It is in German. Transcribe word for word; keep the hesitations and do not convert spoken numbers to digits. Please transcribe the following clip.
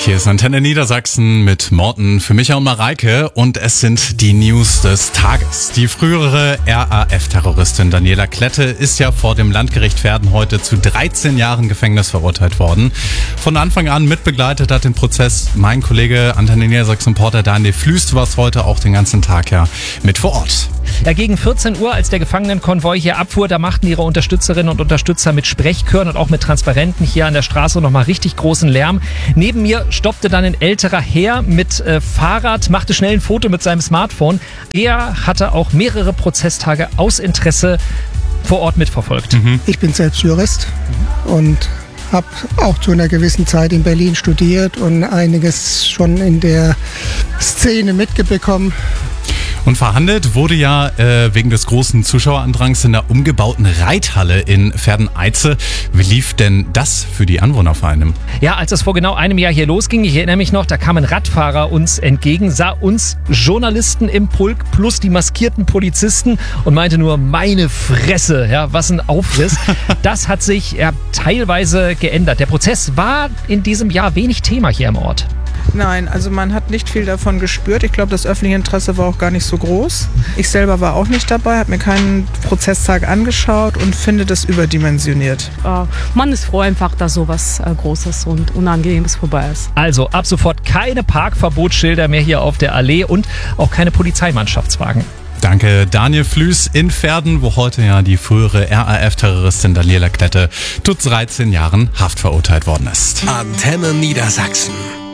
Hier ist Antenne Niedersachsen mit Morten für Micha und Mareike und es sind die News des Tages. Die frühere R A F-Terroristin Daniela Klette ist ja vor dem Landgericht Verden heute zu dreizehn Jahren Gefängnis verurteilt worden. Von Anfang an mitbegleitet hat den Prozess mein Kollege Antenne Niedersachsen-Reporter Daniel Flüst, was heute auch den ganzen Tag ja mit vor Ort. Ja, gegen vierzehn Uhr, als der Gefangenenkonvoi hier abfuhr, da machten ihre Unterstützerinnen und Unterstützer mit Sprechchören und auch mit Transparenten hier an der Straße nochmal richtig großen Lärm. Neben mir stoppte dann ein älterer Herr mit äh, Fahrrad, machte schnell ein Foto mit seinem Smartphone. Er hatte auch mehrere Prozesstage aus Interesse vor Ort mitverfolgt. Mhm. Ich bin selbst Jurist und habe auch zu einer gewissen Zeit in Berlin studiert und einiges schon in der Szene mitbekommen. Und verhandelt wurde ja äh, wegen des großen Zuschauerandrangs in der umgebauten Reithalle in Verden-Eize. Wie lief denn das für die Anwohner vor allem? Ja, als es vor genau einem Jahr hier losging, ich erinnere mich noch, da kam ein Radfahrer uns entgegen, sah uns Journalisten im Pulk plus die maskierten Polizisten und meinte nur, meine Fresse, ja, was ein Aufriss. Das hat sich ja teilweise geändert. Der Prozess war in diesem Jahr wenig Thema hier im Ort. Nein, also man hat nicht viel davon gespürt. Ich glaube, das öffentliche Interesse war auch gar nicht so groß. Ich selber war auch nicht dabei, habe mir keinen Prozesstag angeschaut und finde das überdimensioniert. Äh, man ist froh einfach, dass sowas äh, Großes und Unangenehmes vorbei ist. Also ab sofort keine Parkverbotsschilder mehr hier auf der Allee und auch keine Polizeimannschaftswagen. Danke Daniel Flüß in Verden, wo heute ja die frühere R A F-Terroristin Daniela Klette zu dreizehn Jahren Haft verurteilt worden ist. Antenne Niedersachsen.